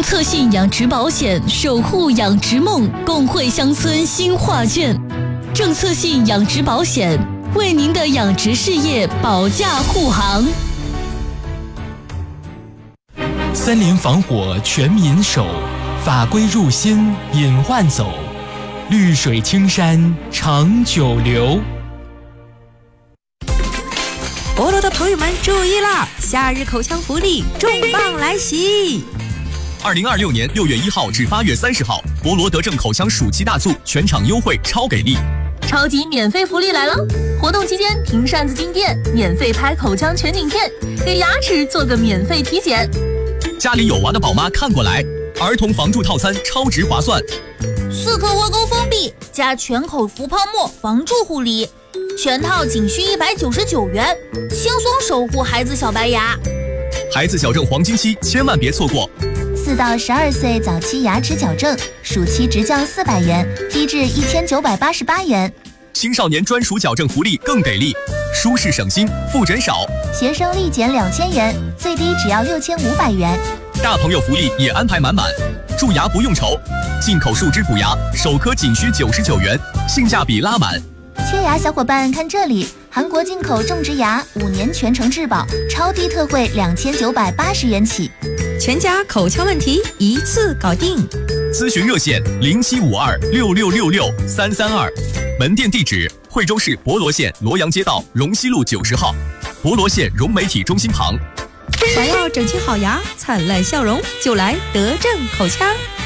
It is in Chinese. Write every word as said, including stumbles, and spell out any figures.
策性养殖保险守护养殖梦，共绘乡村新画卷。政策性养殖保险为您的养殖事业保驾护航。 森林防火全民守，法规入新隐患走，绿水青山长久留。 菠萝的朋友们注意啦！夏日口腔福利重磅来袭！ 二零二六年六月一号至八月三十号，博罗德政口腔暑期大促，全场优惠超给力！ 超级免费福利来了！活动期间，凭扇子进店，免费拍口腔全景片，给牙齿做个免费体检。 家里有娃的宝妈看过来，儿童防蛀套餐超值划算， 四颗窝沟封闭加全口服泡沫防蛀护理。全套仅需一百九十九元，轻松守护孩子小白牙。 孩子矫正黄金期千万别错过。 四到十二岁早期牙齿矫正，暑期直降四百元，低至一千九百八十八元。 青少年专属矫正福利更给力，舒适省心，复诊少。 学生立减两千元，最低只要六千五百元。 大朋友福利也安排满满，蛀牙不用愁，进口树脂补牙，首颗仅需九十九元，性价比拉满。 缺牙小伙伴看这里，韩国进口种植牙五年全程质保，超低特惠两千九百八十元起， 全家口腔问题一次搞定。 咨询热线零七五二六六六六三三二，门店地址惠州市博罗县罗阳街道荣西路九十号，博罗县融媒体中心旁。 想要整齐好牙，灿烂笑容，就来德政口腔。